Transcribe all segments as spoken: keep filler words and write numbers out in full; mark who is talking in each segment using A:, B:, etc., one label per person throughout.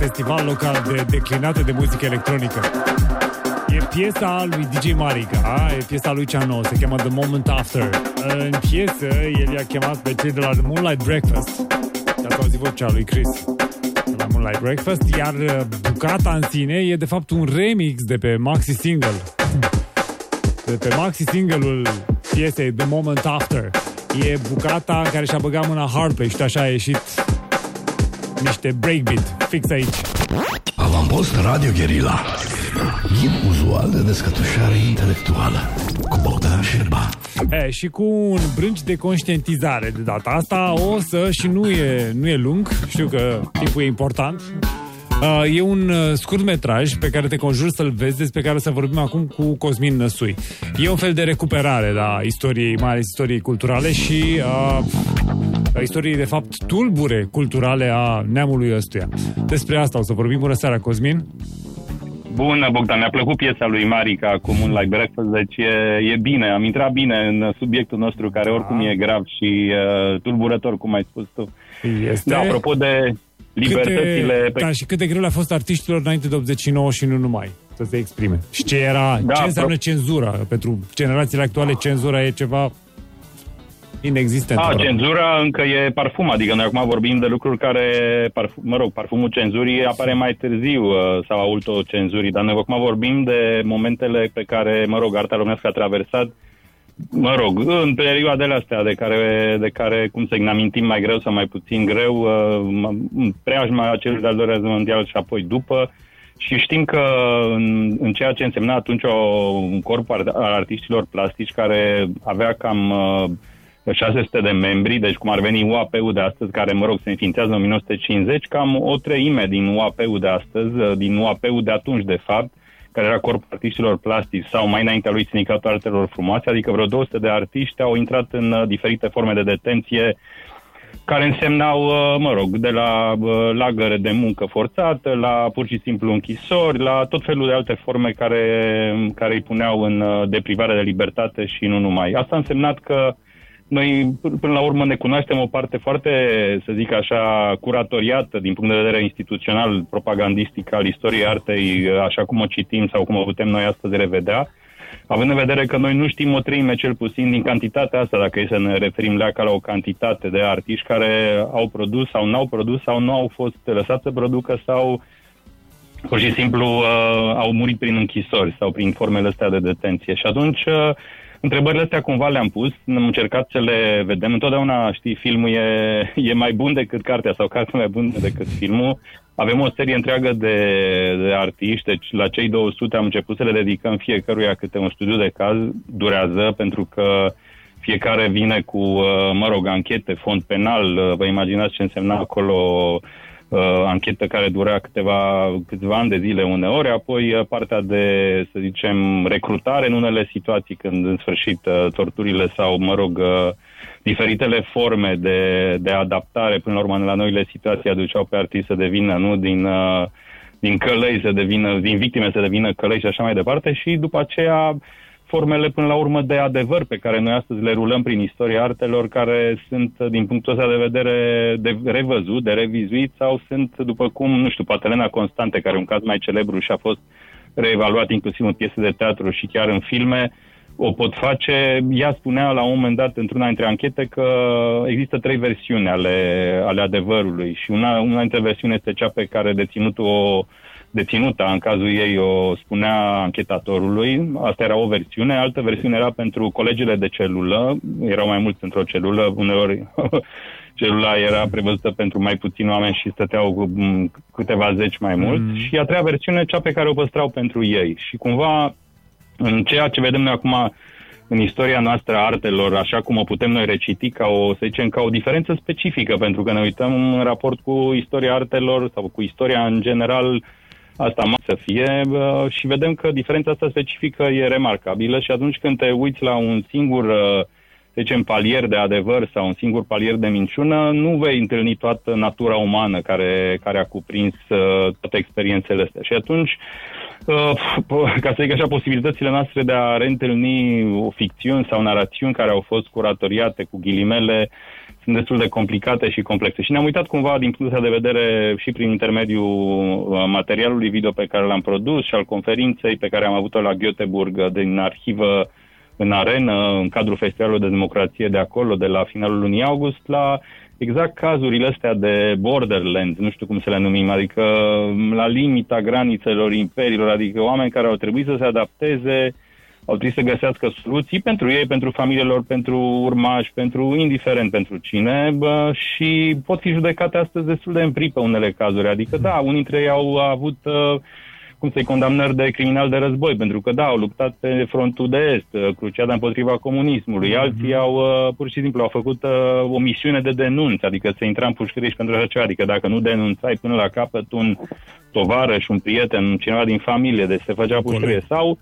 A: festival local de declinate de muzică electronică. E piesa lui D J Marica, e piesa lui cea nouă, se cheamă The Moment After. În piesă, el i-a chemat pe cei de la The Moonlight Breakfast. Ați auzit vocea lui Chris de la Moonlight Breakfast, iar bucata în sine e de fapt un remix de pe maxi single. De pe maxi single-ul piesei The Moment After. E bucata care și-a băgat mâna hardplay și așa a ieșit niște breakbeat fix aici.
B: Avampost Radio Guerilla. Ghid uzual de descătușare intelectuală cu Bogdan Șerban.
A: E, și cu un brânci de conștientizare de data asta o să, și nu e, nu e lung, știu că timpul e important. Uh, e un uh, scurt metraj pe care te conjur să-l vezi, despre care să vorbim acum cu Cosmin Năsui. E un fel de recuperare la istoriei, mai ales istoriei culturale și uh, istoriei, de fapt, tulbure culturale a neamului ăstuia. Despre asta o să vorbim. Bună seara, Cosmin!
C: Bună, Bogdan, mi-a plăcut piesa lui Marica cu Moonlight Breakfast, deci e, e bine, am intrat bine în subiectul nostru, care oricum e grav și uh, tulburător, cum ai spus tu.
A: Este...
C: Da, apropo de libertățile...
A: Câte,
C: pe...
A: da, și cât de greu le-a fost artiștilor înainte de optzeci și nouă și nu numai să se exprime. Și ce era, da, ce înseamnă pro... cenzura? Pentru generațiile actuale, cenzura e ceva inexistent.
C: A, cenzura încă e parfum, adică noi acum vorbim de lucruri care, parfum, mă rog, parfumul cenzurii apare mai târziu sau autocenzurii, dar noi acum vorbim de momentele pe care, mă rog, arta românească a traversat, mă rog, în perioadele astea de care, de care cum să ne amintim mai greu sau mai puțin greu, în preajma celui de-al doilea război mondial și apoi după, și știm că în, în ceea ce însemna atunci o, un corp al artiștilor plastici care avea cam șase sute de membri, deci cum ar veni U A P-ul de astăzi, care, mă rog, se înființează în o mie nouă sute cincizeci, cam o treime din U A P-ul de astăzi, din U A P-ul de atunci, de fapt, care era corpul artiștilor plastici, sau mai înaintea lui Sindicatul Artelor Frumoase, adică vreo două sute de artiști au intrat în diferite forme de detenție, care însemnau, mă rog, de la lagăre de muncă forțată, la pur și simplu închisori, la tot felul de alte forme care, care îi puneau în deprivare de libertate și nu numai. Asta a însemnat că noi, până la urmă, ne cunoaștem o parte foarte, să zic așa, curatoriată din punct de vedere instituțional, propagandistic al istoriei artei, așa cum o citim sau cum o putem noi astăzi revedea, având în vedere că noi nu știm o treime cel puțin din cantitatea asta, dacă e să ne referim la ca la o cantitate de artiști care au produs sau n-au produs sau nu au fost lăsați să producă sau pur și simplu uh, au murit prin închisori sau prin formele astea de detenție. Și atunci... Uh, Întrebările astea cumva le-am pus, am încercat să le vedem. Întotdeauna, știi, filmul e, e mai bun decât cartea sau cartea mai bună decât filmul. Avem o serie întreagă de, de artiști, deci la cei două sute am început să le dedicăm fiecăruia câte un studiu de caz. Durează, pentru că fiecare vine cu, mă rog, anchete, fond penal. Vă imaginați ce însemna acolo... Uh, anchetă care dura câteva, câțiva ani de zile uneori, apoi uh, partea de, să zicem, recrutare în unele situații, când în sfârșit uh, torturile sau, mă rog, uh, diferitele forme de, de adaptare până la urmă la noile situații aduceau pe artiști să devină, nu, din, uh, din călăi să devină, din victime să devină călăi și așa mai departe, și după aceea formele până la urmă de adevăr pe care noi astăzi le rulăm prin istoria artelor, care sunt din punctul ăsta de vedere de revăzut, de revizuit, sau sunt, după cum, nu știu, poate Elena Constante, care e un caz mai celebru și a fost reevaluat inclusiv în piese de teatru și chiar în filme, o pot face. Ea spunea la un moment dat într-una dintre anchete că există trei versiuni ale, ale adevărului și una, una dintre versiuni este cea pe care deținutul o deținuta, în cazul ei, o spunea anchetatorului. Asta era o versiune. Altă versiune era pentru colegele de celulă. Erau mai mulți într-o celulă. Uneori celula era prevăzută pentru mai puțini oameni și stăteau câteva zeci mai mult. Mm. Și a treia versiune, cea pe care o păstrau pentru ei. Și cumva, în ceea ce vedem noi acum în istoria noastră a artelor, așa cum o putem noi reciti ca o, să zicem, ca o diferență specifică, pentru că ne uităm în raport cu istoria artelor sau cu istoria în general, asta mai să fie, uh, și vedem că diferența asta specifică e remarcabilă și atunci când te uiți la un singur, uh, să zicem, palier de adevăr sau un singur palier de minciună, nu vei întâlni toată natura umană care, care a cuprins uh, toate experiențele astea. Și atunci, uh, ca să zic așa, posibilitățile noastre de a reîntâlni o ficțiuni sau narațiuni care au fost curatoriate cu ghilimele sunt destul de complicate și complexe. Și ne-am uitat cumva din punctul de vedere și prin intermediul materialului video pe care l-am produs și al conferinței pe care am avut-o la Göteborg din arhivă în arenă, în cadrul Festivalului de Democrație de acolo, de la finalul lunii august, la exact cazurile astea de borderlands, nu știu cum să le numim, adică la limita granițelor imperiilor, adică oameni care au trebuit să se adapteze, au trebuit să găsească soluții pentru ei, pentru familiilor, pentru urmași, pentru indiferent pentru cine, bă, și pot fi judecate astăzi destul de în pripă unele cazuri. Adică, da, unii dintre ei au avut, uh, cum să-i, condamnări de criminal de război, pentru că, da, au luptat pe frontul de est, cruciada împotriva comunismului. Alții au, uh, pur și simplu, au făcut uh, o misiune de denunț, adică să intra în pușcăriș pentru așa ceva. Adică dacă nu denunțai până la capăt un tovarăș, un prieten, cineva din familie, deci se făcea pușcărie. Sau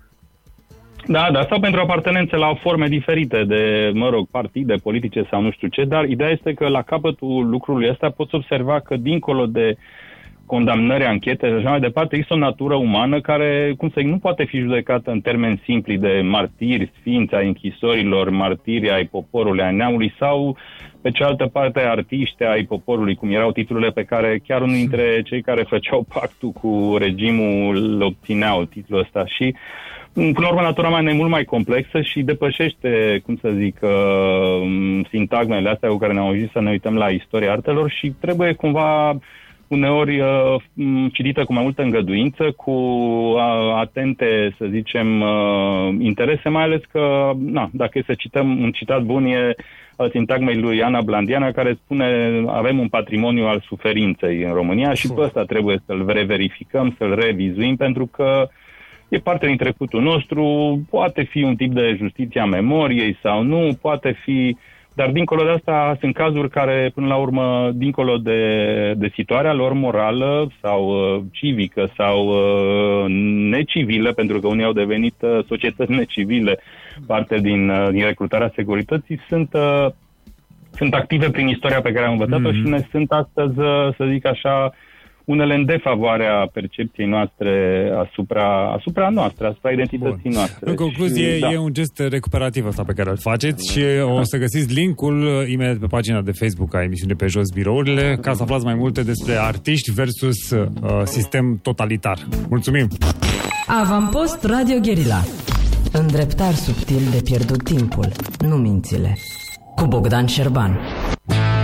C: Da, da, sau pentru apartenențe la forme diferite de, mă rog, partide politice sau nu știu ce, dar ideea este că la capătul lucrului ăsta poți observa că dincolo de condamnări, anchete și așa mai departe, există o natură umană care, cum să zic, nu poate fi judecată în termeni simpli de martiri, sfinți ai închisorilor, martiri ai poporului, ai neamului sau, pe cealaltă parte, artiști ai poporului, cum erau titlurile pe care chiar unul dintre cei care făceau pactul cu regimul le obțineau titlul ăsta. Și până la urmă, natura umană e mult mai complexă și depășește, cum să zic, uh, sintagmele astea cu care ne-am auzit să ne uităm la istoria artelor și trebuie cumva uneori uh, citită cu mai multă îngăduință, cu uh, atente, să zicem, uh, interese, mai ales că, na, dacă e să cităm, un citat bun e al sintagmei lui Ana Blandiana, care spune avem un patrimoniu al suferinței în România și pe ăsta trebuie să-l reverificăm, să-l revizuim, pentru că e parte din trecutul nostru, poate fi un tip de justiție a memoriei sau nu, poate fi, dar dincolo de asta sunt cazuri care, până la urmă, dincolo de, de situarea lor morală sau uh, civică sau uh, necivilă, pentru că unii au devenit uh, societăți necivile, parte din, uh, din recrutarea securității, sunt, uh, sunt active prin istoria pe care am învățat-o mm-hmm. și ne sunt astăzi, uh, să zic așa, unele în defavoarea percepției noastre asupra, asupra noastră, asupra identității Bun. noastre.
A: În concluzie, și, da. e un gest recuperativ ăsta pe care îl faceți și o să găsiți linkul imediat pe pagina de Facebook a emisiunii Pe Jos Birourile, ca să aflați mai multe despre artiști versus uh, sistem totalitar. Mulțumim!
D: Avampost Radio Guerilla. Îndreptare subtil de pierdut timpul, nu mințile. Cu Bogdan Șerban.